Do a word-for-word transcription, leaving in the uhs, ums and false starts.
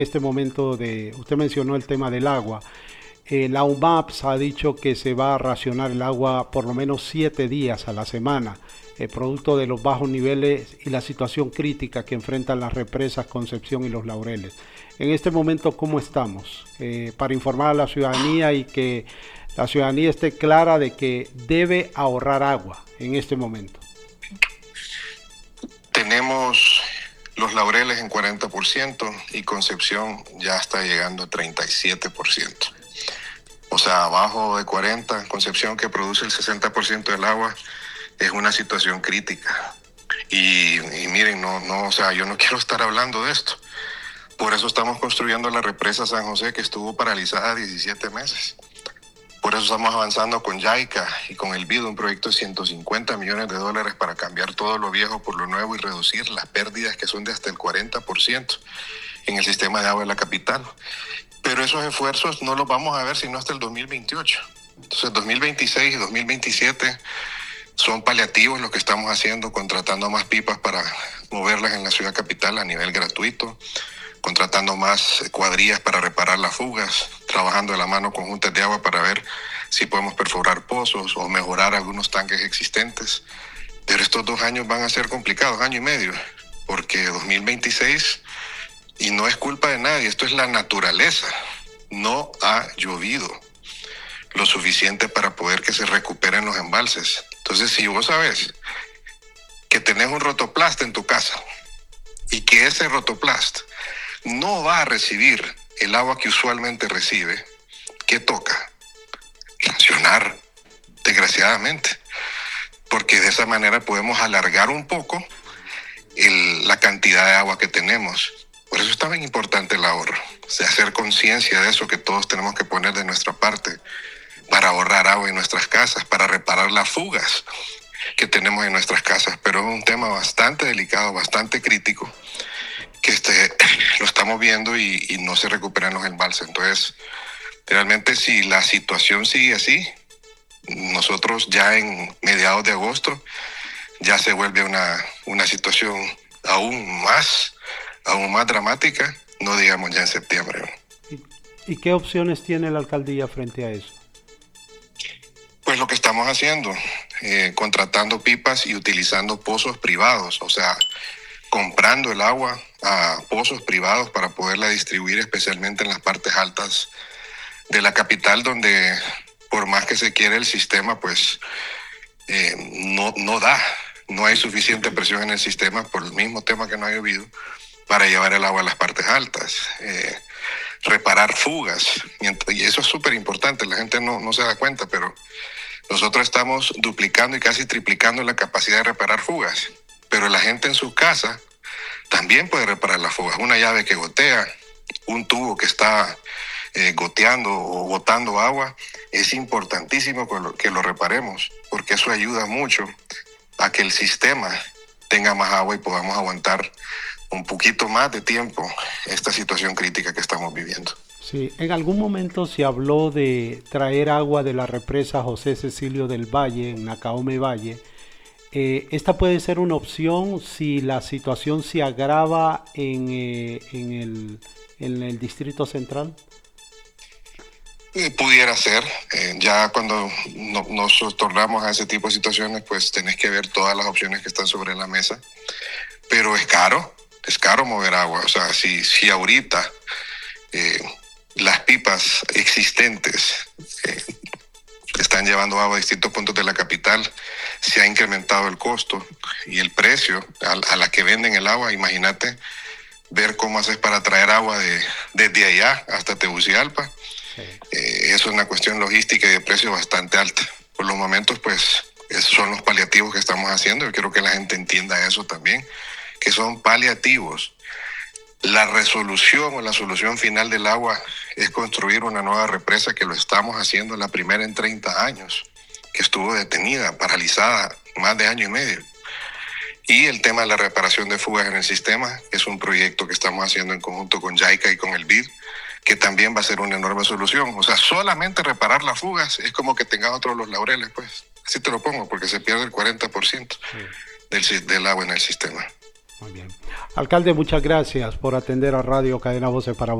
este momento de, usted mencionó el tema del agua. Eh, la U M A P S ha dicho que se va a racionar el agua por lo menos siete días a la semana, eh, producto de los bajos niveles y la situación crítica que enfrentan las represas Concepción y Los Laureles. En este momento, ¿cómo estamos? Eh, para informar a la ciudadanía y que la ciudadanía esté clara de que debe ahorrar agua en este momento. Tenemos Los Laureles en cuarenta por ciento y Concepción ya está llegando a treinta y siete por ciento. O sea, abajo de cuarenta, Concepción, que produce el sesenta por ciento del agua, es una situación crítica. Y, y miren, no, no, o sea, yo no quiero estar hablando de esto. Por eso estamos construyendo la represa San José, que estuvo paralizada diecisiete meses. Por eso estamos avanzando con JICA y con el B I D, un proyecto de ciento cincuenta millones de dólares para cambiar todo lo viejo por lo nuevo y reducir las pérdidas que son de hasta el cuarenta por ciento en el sistema de agua de la capital. Pero esos esfuerzos no los vamos a ver sino hasta el dos mil veintiocho. Entonces, dos mil veintiséis y dos mil veintisiete son paliativos lo que estamos haciendo, contratando más pipas para moverlas en la ciudad capital a nivel gratuito, contratando más cuadrillas para reparar las fugas, trabajando de la mano con juntas de agua para ver si podemos perforar pozos o mejorar algunos tanques existentes. Pero estos dos años van a ser complicados, año y medio, porque dos mil veintiséis, y no es culpa de nadie, esto es la naturaleza, no ha llovido lo suficiente para poder que se recuperen los embalses. Entonces, si vos sabes que tenés un rotoplast en tu casa y que ese rotoplast no va a recibir el agua que usualmente recibe, ¿qué toca? Racionar, desgraciadamente, porque de esa manera podemos alargar un poco el, la cantidad de agua que tenemos. Por eso es tan importante el ahorro, o sea, hacer conciencia de eso, que todos tenemos que poner de nuestra parte para ahorrar agua en nuestras casas, para reparar las fugas que tenemos en nuestras casas. Pero es un tema bastante delicado, bastante crítico, que este, lo estamos viendo y, y no se recuperan los embalses. Entonces, realmente si la situación sigue así, nosotros ya en mediados de agosto ya se vuelve una, una situación aún más, aún más dramática, no digamos ya en septiembre. ¿Y, y qué opciones tiene la alcaldía frente a eso? Pues lo que estamos haciendo, eh, contratando pipas y utilizando pozos privados, o sea, comprando el agua a pozos privados para poderla distribuir, especialmente en las partes altas de la capital, donde por más que se quiere el sistema, pues eh, no, no da, no hay suficiente presión en el sistema por el mismo tema que no ha llovido para llevar el agua a las partes altas. Eh, reparar fugas, y eso es súper importante, la gente no, no se da cuenta, pero nosotros estamos duplicando y casi triplicando la capacidad de reparar fugas, pero la gente en su casa también puede reparar las fugas. Una llave que gotea, un tubo que está eh, goteando o botando agua, es importantísimo que lo, que lo reparemos, porque eso ayuda mucho a que el sistema tenga más agua y podamos aguantar un poquito más de tiempo esta situación crítica que estamos viviendo. Sí, en algún momento se habló de traer agua de la represa José Cecilio del Valle, en Nacaome Valle. Eh, esta puede ser una opción si la situación se agrava en, eh, en, el, en el Distrito Central. Eh, pudiera ser, eh, ya cuando no, nos tornamos a ese tipo de situaciones, pues tenés que ver todas las opciones que están sobre la mesa, pero es caro, es caro mover agua. O sea, si, si ahorita eh, las pipas existentes eh, están llevando agua a distintos puntos de la capital, se ha incrementado el costo y el precio a, a la que venden el agua. Imagínate ver cómo haces para traer agua de, desde allá hasta Tegucigalpa. Sí. Eh, eso es una cuestión logística y de precio bastante alta. Por los momentos, pues, esos son los paliativos que estamos haciendo. Yo quiero que la gente entienda eso también, que son paliativos. La resolución o la solución final del agua es construir una nueva represa, que lo estamos haciendo, la primera en treinta años, que estuvo detenida, paralizada más de año y medio. Y el tema de la reparación de fugas en el sistema es un proyecto que estamos haciendo en conjunto con JICA y con el B I D, que también va a ser una enorme solución. O sea, solamente reparar las fugas es como que tengas otros Los Laureles, pues. Así te lo pongo, porque se pierde el cuarenta por ciento sí. del, del agua en el sistema. Muy bien. Alcalde, muchas gracias por atender a Radio Cadena Voces para